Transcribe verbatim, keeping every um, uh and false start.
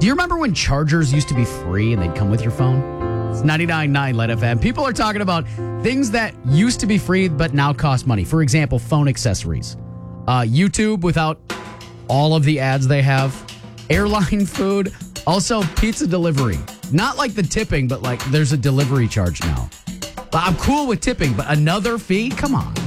Do you remember when chargers used to be free and they'd come with your phone? It's ninety-nine point nine L E D F M. People are talking about things that used to be free but now cost money. For example, phone accessories. Uh, YouTube without all of the ads they have. Airline food. Also, pizza delivery. Not like the tipping, but like there's a delivery charge now. I'm cool with tipping, but another fee? Come on.